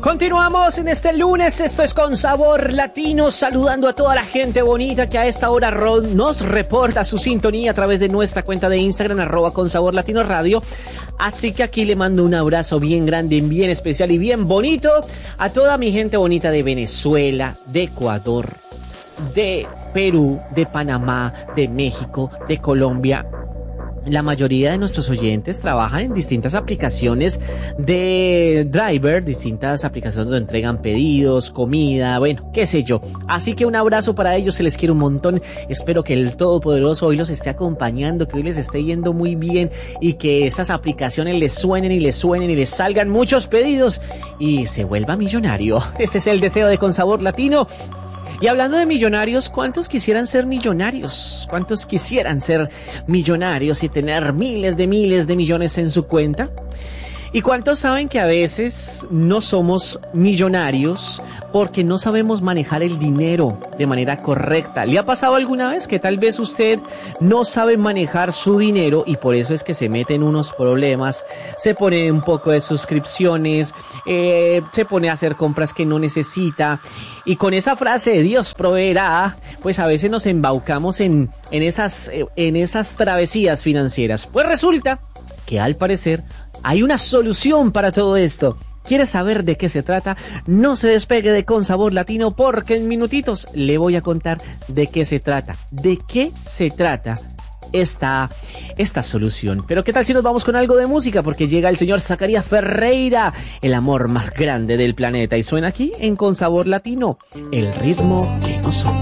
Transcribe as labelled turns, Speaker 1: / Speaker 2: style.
Speaker 1: Continuamos en este lunes, esto es Con Sabor Latino, saludando a toda la gente bonita que a esta hora nos reporta su sintonía a través de nuestra cuenta de Instagram, @ConSaborLatinoRadio. Así que aquí le mando un abrazo bien grande, bien especial y bien bonito a toda mi gente bonita de Venezuela, de Ecuador, de Perú, de Panamá, de México, de Colombia. La mayoría de nuestros oyentes trabajan en distintas aplicaciones de driver, distintas aplicaciones donde entregan pedidos, comida, bueno, qué sé yo. Así que un abrazo para ellos, se les quiere un montón. Espero que el Todopoderoso hoy los esté acompañando, que hoy les esté yendo muy bien y que esas aplicaciones les suenen y les suenen y les salgan muchos pedidos y se vuelva millonario. Ese es el deseo de Con Sabor Latino. Y hablando de millonarios, ¿cuántos quisieran ser millonarios? ¿Cuántos quisieran ser millonarios y tener miles de millones en su cuenta? ¿Y cuántos saben que a veces no somos millonarios porque no sabemos manejar el dinero de manera correcta? ¿Le ha pasado alguna vez que tal vez usted no sabe manejar su dinero y por eso es que se mete en unos problemas, se pone un poco de suscripciones, se pone a hacer compras que no necesita y con esa frase de Dios proveerá, pues a veces nos embaucamos en esas travesías financieras? Pues resulta que al parecer hay una solución para todo esto. ¿Quiere saber de qué se trata? No se despegue de Con Sabor Latino porque en minutitos le voy a contar de qué se trata. ¿De qué se trata esta solución? Pero ¿qué tal si nos vamos con algo de música? Porque llega el señor Zacarías Ferreira, el amor más grande del planeta. Y suena aquí en Con Sabor Latino, el ritmo que nos une.